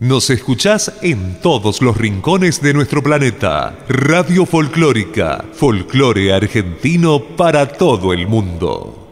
Nos escuchás en todos los rincones de nuestro planeta. Radio Folclórica, folclore argentino para todo el mundo.